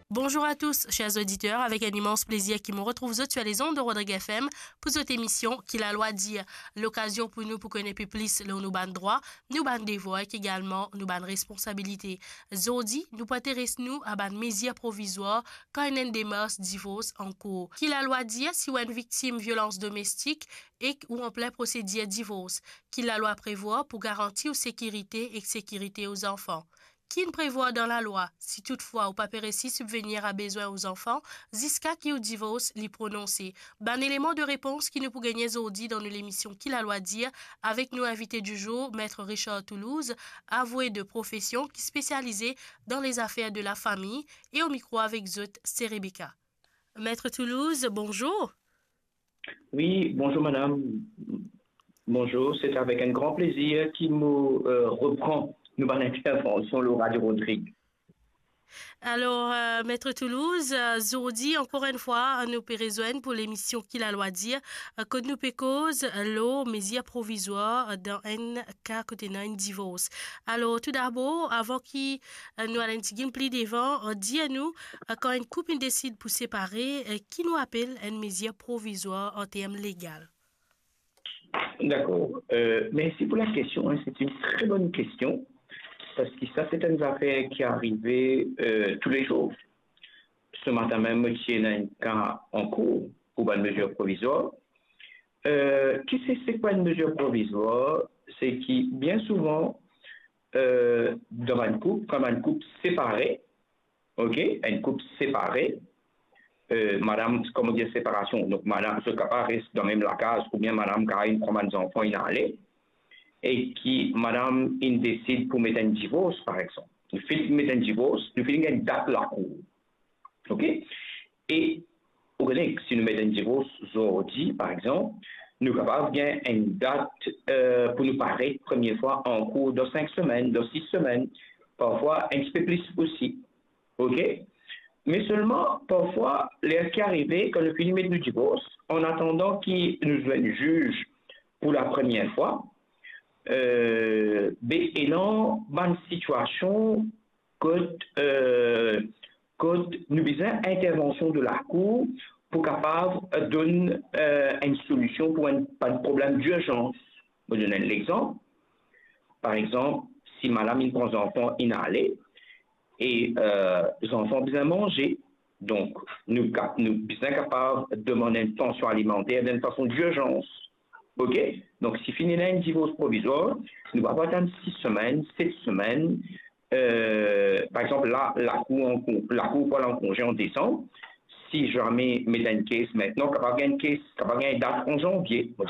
Bonjour à tous, chers auditeurs, avec un immense plaisir qui me retrouve sur les ondes de Rodrigue FM pour cette émission qui la loi dit l'occasion pour nous pour connaître plus le nous ban droit, nous ban devoir et également nous ban responsabilité. Zodi, nous nous à ban mesures provisoires quand il y a une démarche divorce en cours. Qui la loi dit si ou une victime violence domestique et ou en plein procédure divorce. Qui la loi prévoit pour garantir sécurité et sécurité aux enfants. Qui ne prévoit dans la loi, si toutefois ou pas réussi subvenir à besoin aux enfants, jusqu'à qui ou divorce les prononcer. Un élément de réponse qui nous pour gagner aujourd'hui dans l'émission Qui la loi dire, avec nous invités du jour, Maître Richard Toulouse, avoué de profession qui spécialisé dans les affaires de la famille, et au micro avec Zot, c'est Rebecca. Maître Toulouse, bonjour. Oui, bonjour madame. Bonjour, c'est avec un grand plaisir qui me reprend nous allons intervention le Radio Rodrigue. Alors, Maître Toulouse, Zourdi, encore une fois, nous besoin pour l'émission Qui la loi dire, que nous cause l'eau mesure provisoire dans un cas côté d'un divorce. Alors, tout d'abord, avant qu'il nous allons dire plus devant, dis-nous, quand une couple décide pour séparer, qui nous appelle une mesure provisoire en termes légaux? D'accord. Merci pour la question. Hein. C'est une très bonne question. Parce que ça, c'est une affaire qui est arrivée tous les jours. Ce matin même, je suis un cas en cours pour une mesure provisoire. C'est quoi une mesure provisoire? C'est qui, bien souvent, dans une couple, comme une couple séparée, ok, une couple séparée, madame, comme on dit séparation, donc madame, ce cas reste dans même la case, ou bien madame, car il prend des enfants, il a allé. Et qui, madame, il décide pour mettre un divorce, par exemple. Il fait mettre un divorce, il fait une date la cour. OK? Et, vous connaissez, si nous mettons un divorce aujourd'hui, par exemple, nous sommes capables de gagner une date pour nous paraître, première fois, en cours de 5 semaines, de 6 semaines, parfois un petit peu plus aussi. OK? Mais seulement, parfois, l'air qui arrive, quand nous finissons de mettre le divorce, en attendant qu'il nous juge pour la première fois, et dans une situation que nous besoin intervention de la Cour pour capable donner une solution pour un problème d'urgence. Je vais donner l'exemple. Par exemple, si madame il prend des enfants inhalés et les enfants besoin manger, donc nous sommes capables de demander une pension alimentaire d'une façon d'urgence. OK? Donc, si finit là un divorce provisoire, nous allons attendre 6 semaines, 7 semaines. Par exemple, là, la cour va en congé en décembre. Si jamais met une caisse maintenant, capable de une caisse, capable de une date en janvier.